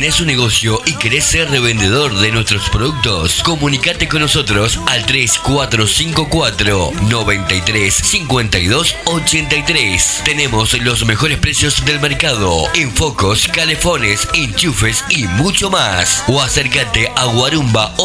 ¿Tenés un negocio y querés ser revendedor de nuestros productos? Comunicate con nosotros al 3454 93 52 83. Tenemos los mejores precios del mercado en focos, calefones, enchufes y mucho más. O acércate a Guarumba